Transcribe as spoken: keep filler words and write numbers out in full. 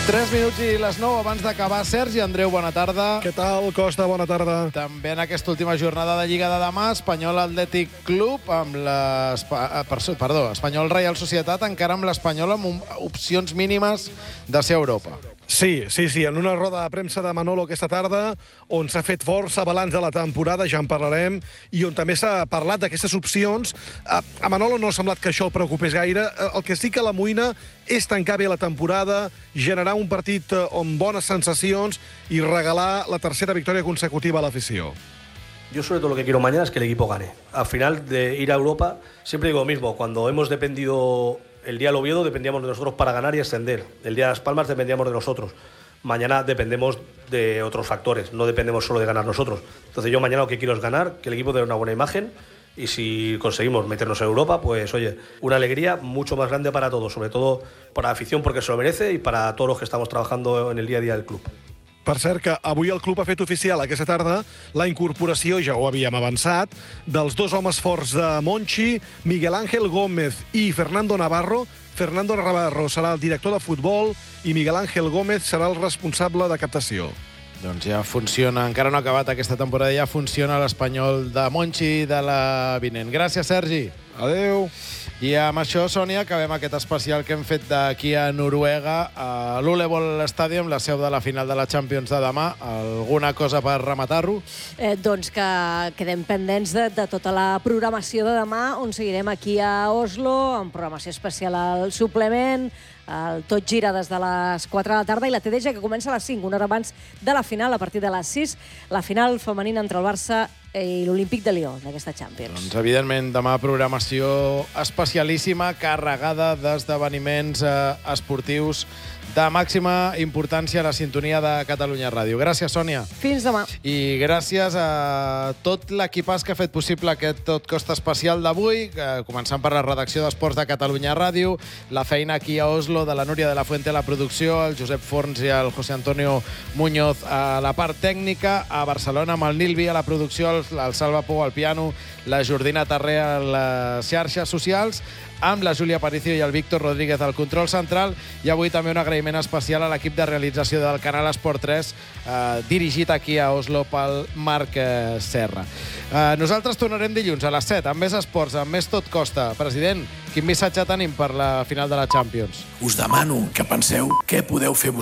tres minuts i les nou abans d'acabar. Sergi Andreu, bona tarda. Què tal, Costa? Bona tarda. També en aquesta última jornada de Lliga de demà, Espanyol Atlètic Club amb les... Perdó, Espanyol Reial Societat encara amb l'Espanyol amb opcions mínimes de ser a Europa. Sí, sí, sí, en una roda de premsa de Manolo aquesta tarda, on s'ha fet força balanç de la temporada, ja en parlarem, i on també s'ha parlat d'aquestes opcions. A, a Manolo no ha semblat que això el preocupés gaire. El que sí que l'amoïna és tancar bé la temporada, generar un partit amb bones sensacions i regalar la tercera victòria consecutiva a l'afició. Yo sobre todo lo que quiero mañana es que el equipo gane. Al final de ir a Europa, siempre digo lo mismo, cuando hemos dependido... El día del Oviedo dependíamos de nosotros para ganar y ascender. El día de Las Palmas dependíamos de nosotros. Mañana dependemos de otros factores, no dependemos solo de ganar nosotros. Entonces yo mañana lo que quiero es ganar, que el equipo dé una buena imagen y si conseguimos meternos en Europa, pues oye, una alegría mucho más grande para todos, sobre todo para la afición porque se lo merece y para todos los que estamos trabajando en el día a día del club. Per cert, que avui el club ha fet oficial aquesta tarda la incorporació, ja ho havíem avançat, dels dos homes forts de Monchi, Miguel Ángel Gómez i Fernando Navarro. Fernando Navarro serà el director de futbol i Miguel Ángel Gómez serà el responsable de captació. Doncs ja funciona, encara no ha acabat aquesta temporada, ja funciona l'Espanyol de Monchi de la vinent. Gràcies, Sergi. Adéu. I amb això, Sònia, acabem aquest especial que hem fet d'aquí a Noruega, a l'Ullevål Stadium, la seu de la final de la Champions de demà. Alguna cosa per rematar-ho? Eh, doncs que quedem pendents de, de tota la programació de demà, on seguirem aquí a Oslo, amb programació especial al suplement, el Tot gira des de les quatre de la tarda i la T D G que comença a les cinc, una hora abans de la final, a partir de les sis, la final femenina entre el Barça i l'Olímpic de Lió d'aquesta Champions. Doncs, evidentment, demà programació especialíssima, carregada d'esdeveniments eh, esportius de màxima importància a la sintonia de Catalunya Ràdio. Gràcies, Sònia. Fins demà. I gràcies a tot l'equipàs que ha fet possible aquest Tot Costa especial d'avui, començant per la redacció d'Esports de Catalunya Ràdio, la feina aquí a Oslo de la Núria de la Fuente a la producció, el Josep Forns i el José Antonio Muñoz a la part tècnica, a Barcelona amb el Nilvi a la producció, el Salva Pou al piano, la Jordina Tarré a les xarxes socials, amb la Júlia Aparicio i el Víctor Rodríguez al control central, i avui també un agraïment especial a l'equip de realització del canal Esport tres, eh, dirigit aquí a Oslo pel Marc eh, Serra. Eh, nosaltres tornarem dilluns a les set, amb més esports, amb més Tot Costa. President, quin missatge tenim per la final de la Champions? Us demano que penseu què podeu fer vosaltres